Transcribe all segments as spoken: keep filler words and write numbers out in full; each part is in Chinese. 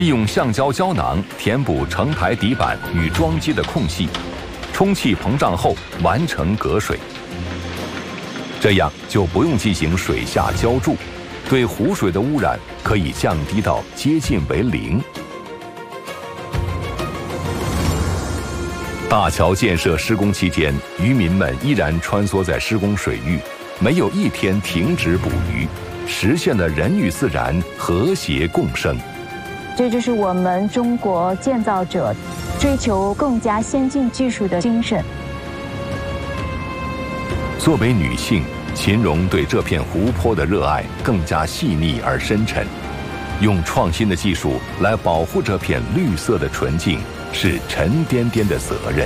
利用橡胶胶囊填补承台底板与桩基的空隙，充气膨胀后完成隔水。这样就不用进行水下浇筑，对湖水的污染可以降低到接近为零。大桥建设施工期间，渔民们依然穿梭在施工水域，没有一天停止捕鱼，实现了人与自然和谐共生。 这就是我们中国建造者追求更加先进技术的精神。 作为女性，秦蓉对这片湖泊的热爱更加细腻而深沉。用创新的技术来保护这片绿色的纯净，是沉甸甸的责任。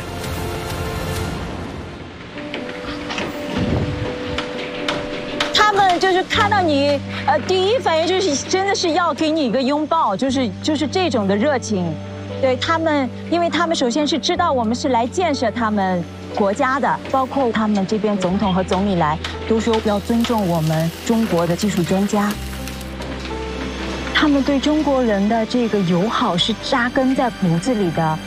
他们就是看到你，呃，第一反应就是真的是要给你一个拥抱，就是就是这种的热情。对他们，因为他们首先是知道我们是来建设他们国家的，包括他们这边总统和总理来都说要尊重我们中国的技术专家。他们对中国人的这个友好是扎根在骨子里的。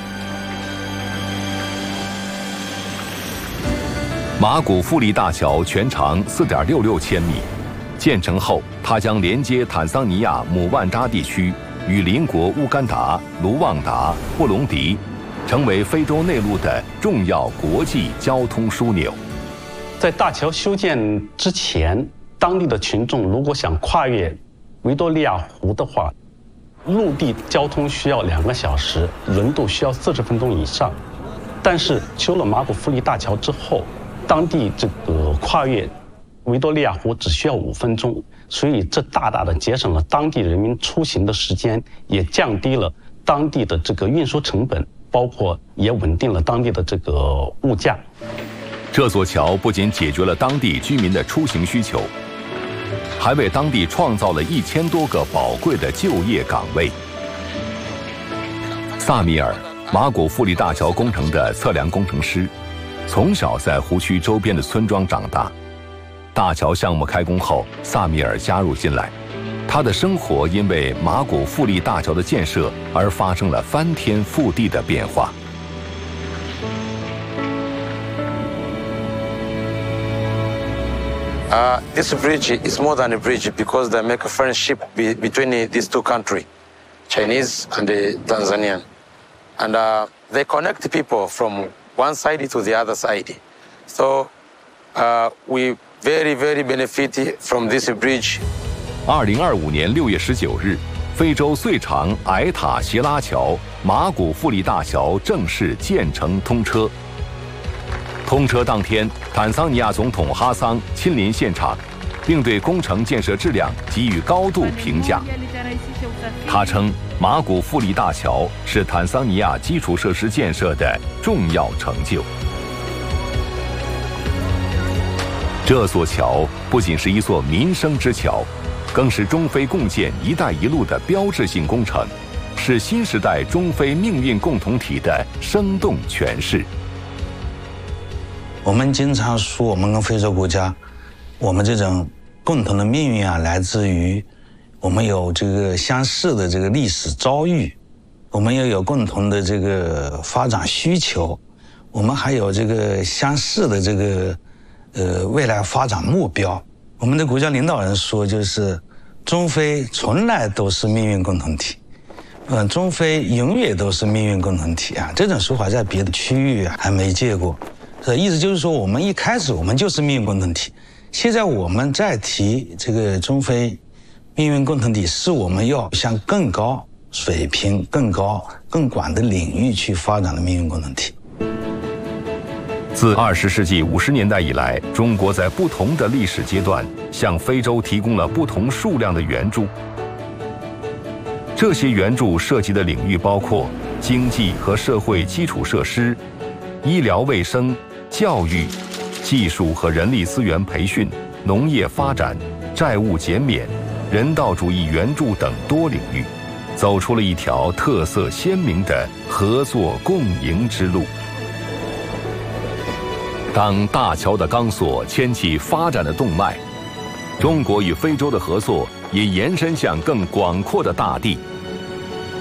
马古富利大桥全长四点六六千米，建成后，它将连接坦桑尼亚姆万扎地区与邻国乌干达、卢旺达、布隆迪，成为非洲内陆的重要国际交通枢纽。 在大桥修建之前，当地的群众如果想跨越维多利亚湖的话，陆地交通需要两个小时，轮渡需要四十分钟以上。但是修了马古富利大桥之后，当地这个跨越维多利亚湖只需要五分钟，所以这大大的节省了当地人民出行的时间，也降低了当地的这个运输成本，包括也稳定了当地的这个物价。 这座桥不仅解决了当地居民的出行需求，还为当地创造了一千多个宝贵的就业岗位。萨米尔，马古富利大桥工程的测量工程师，从小在湖区周边的村庄长大。大桥项目开工后，萨米尔加入进来，他的生活因为马古富利大桥的建设而发生了翻天覆地的变化。 Uh, this bridge is more than a bridge because they make a friendship be, between these two countries, Chinese and the Tanzanian. And uh, they connect people from one side to the other side. So uh, we very, very benefit from this bridge. 二零二五年六月十九日，非洲最长矮塔斜拉桥马古富利大桥正式建成通车。通车当天，坦桑尼亚总统哈桑亲临现场，并对工程建设质量给予高度评价。他称，马古富利大桥是坦桑尼亚基础设施建设的重要成就。这座桥不仅是一座民生之桥，更是中非共建“一带一路”的标志性工程，是新时代中非命运共同体的生动诠释。 我们经常说，我们跟非洲国家，我们这种共同的命运啊，来自于我们有这个相似的这个历史遭遇，我们也有共同的这个发展需求，我们还有这个相似的这个呃未来发展目标。我们的国家领导人说，就是中非从来都是命运共同体，嗯、呃，中非永远都是命运共同体啊。这种说法在别的区域啊还没见过。这意思就是说，我们一开始我们就是命运共同体，现在我们再提这个中非命运共同体，是我们要向更高水平、更高、更广的领域去发展的命运共同体。 自二十世纪五十年代以来，中国在不同的历史阶段向非洲提供了不同数量的援助。这些援助涉及的领域包括经济和社会基础设施、医疗卫生、教育、技术和人力资源培训、农业发展、债务减免、人道主义援助等多领域，走出了一条特色鲜明的合作共赢之路。当大桥的钢索牵起发展的动脉，中国与非洲的合作也延伸向更广阔的大地。